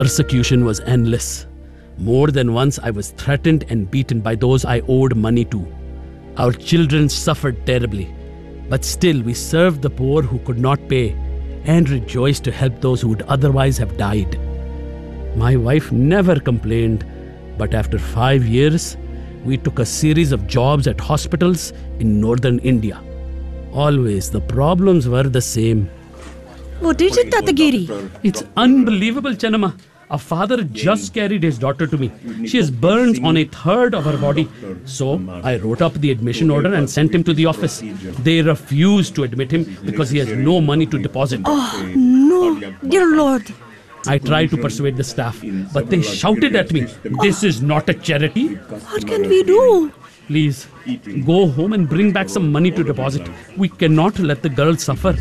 Persecution was endless. More than once I was threatened and beaten by those I owed money to. Our children suffered terribly, but still we served the poor who could not pay and rejoiced to help those who would otherwise have died. My wife never complained, but after 5 years, we took a series of jobs at hospitals in northern India. Always the problems were the same. What is it, Tatagiri? It's unbelievable, Chennamma. A father just carried his daughter to me. She has burns on a third of her body. So I wrote up the admission order and sent him to the office. They refused to admit him because he has no money to deposit. Oh, no, dear Lord. I tried to persuade the staff, but they shouted at me, "This is not a charity." What can we do? Please, go home and bring back some money to deposit. We cannot let the girl suffer.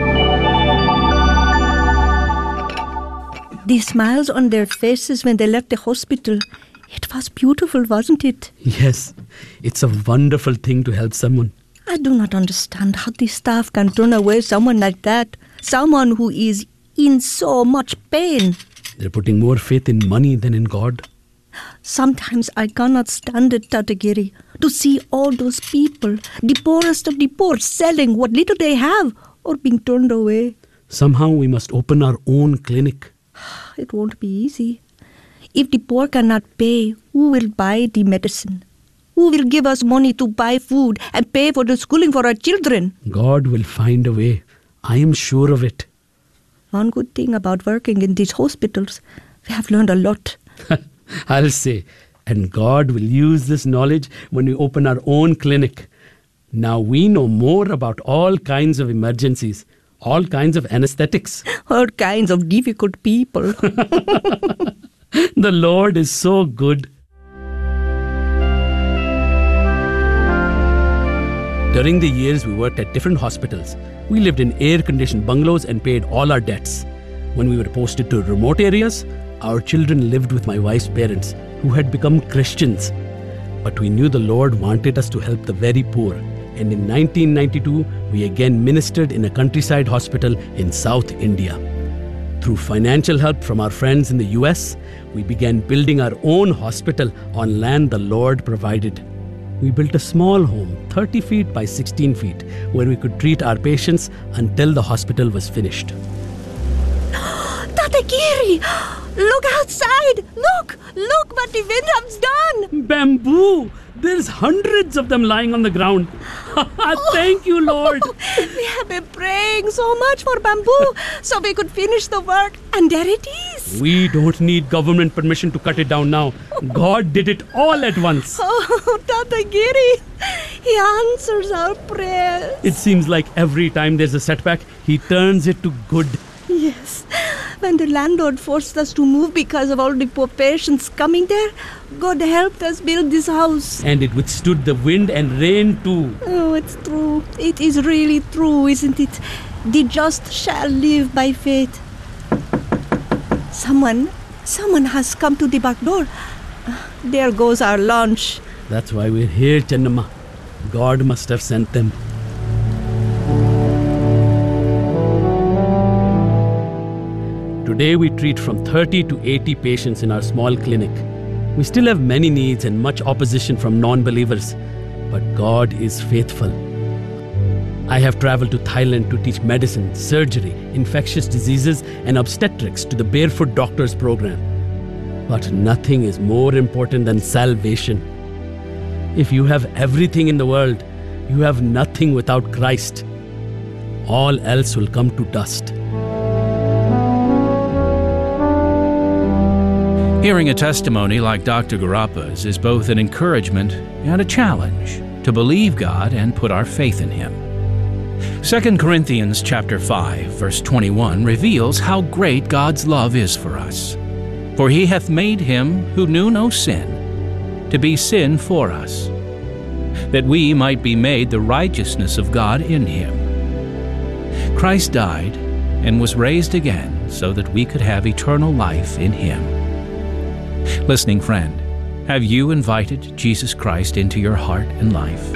The smiles on their faces when they left the hospital. It was beautiful, wasn't it? Yes, it's a wonderful thing to help someone. I do not understand how the staff can turn away someone like that. Someone who is in so much pain. They're putting more faith in money than in God. Sometimes I cannot stand it, Tatagiri, to see all those people, the poorest of the poor, selling what little they have or being turned away. Somehow we must open our own clinic. It won't be easy. If the poor cannot pay, who will buy the medicine? Who will give us money to buy food and pay for the schooling for our children? God will find a way. I am sure of it. One good thing about working in these hospitals, we have learned a lot. I'll say. And God will use this knowledge when we open our own clinic. Now we know more about all kinds of emergencies, all kinds of anesthetics. All kinds of difficult people. The Lord is so good. During the years we worked at different hospitals, we lived in air-conditioned bungalows and paid all our debts. When we were posted to remote areas, our children lived with my wife's parents, who had become Christians. But we knew the Lord wanted us to help the very poor. And in 1992, we again ministered in a countryside hospital in South India. Through financial help from our friends in the US, we began building our own hospital on land the Lord provided. We built a small home, 30 feet by 16 feet, where we could treat our patients until the hospital was finished. Tatagiri! Look outside! Look what the wind has done! Bamboo! There's hundreds of them lying on the ground. Thank you, Lord. We have been praying so much for bamboo so we could finish the work. And there it is. We don't need government permission to cut it down now. God did it all at once. Oh, Tatagiri, He answers our prayers. It seems like every time there's a setback, He turns it to good. Yes. When the landlord forced us to move because of all the poor patients coming there, God helped us build this house. And it withstood the wind and rain too. Oh, it's true. It is really true, isn't it? The just shall live by faith. Someone has come to the back door. There goes our lunch. That's why we're here, Chennamma. God must have sent them. Today we treat from 30 to 80 patients in our small clinic. We still have many needs and much opposition from non-believers, but God is faithful. I have traveled to Thailand to teach medicine, surgery, infectious diseases, and obstetrics to the Barefoot Doctors program. But nothing is more important than salvation. If you have everything in the world, you have nothing without Christ. All else will come to dust. Hearing a testimony like Dr. Garappa's is both an encouragement and a challenge to believe God and put our faith in Him. 2 Corinthians chapter 5, verse 21 reveals how great God's love is for us. For He hath made Him who knew no sin to be sin for us, that we might be made the righteousness of God in Him. Christ died and was raised again so that we could have eternal life in Him. Listening friend, have you invited Jesus Christ into your heart and life?